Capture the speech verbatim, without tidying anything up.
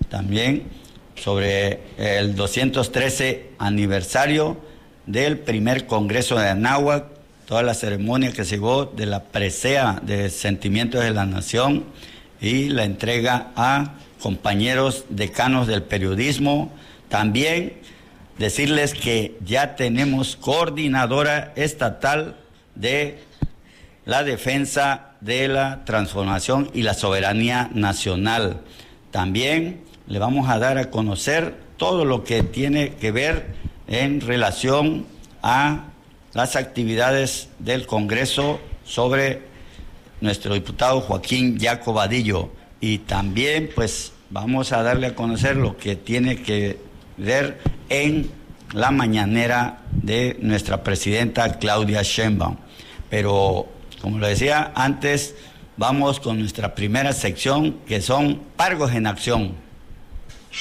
también sobre el doscientos trece aniversario del primer Congreso de Anáhuac, toda la ceremonia que se llevó de la presea de Sentimientos de la Nación y la entrega a compañeros decanos del periodismo. También decirles que ya tenemos coordinadora estatal de la defensa de la transformación y la soberanía nacional. También le vamos a dar a conocer todo lo que tiene que ver en relación a las actividades del Congreso sobre nuestro diputado Joaquín Yaco Vadillo. Y también pues vamos a darle a conocer lo que tiene que ver en la mañanera de nuestra presidenta Claudia Sheinbaum. Pero, como lo decía antes, vamos con nuestra primera sección, que son Pargos en Acción.